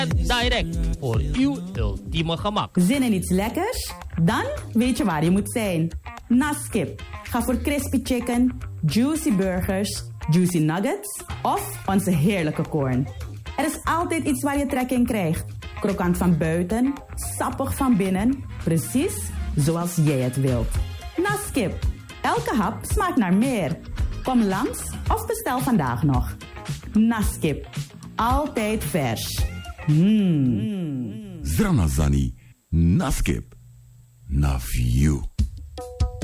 Direct, voor uw ultieme gemak. Zin in iets lekkers? Dan weet je waar je moet zijn. Naskip. Ga voor crispy chicken, juicy burgers, juicy nuggets of onze heerlijke corn. Er is altijd iets waar je trek in krijgt. Krokant van buiten, sappig van binnen. Precies zoals jij het wilt. Naskip. Elke hap smaakt naar meer. Kom langs of bestel vandaag nog. Naskip. Altijd vers. Zranazani. Naskip. Na view.